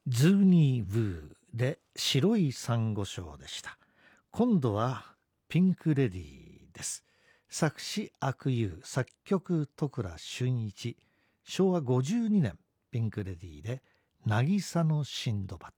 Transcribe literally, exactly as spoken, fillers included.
ズーニー・ブーで白いサンゴ礁でした。今度はピンク・レディーです。作詞阿久悠、作曲都倉俊一。しょうわごじゅうにねん、ピンク・レディーで渚のシンドバッ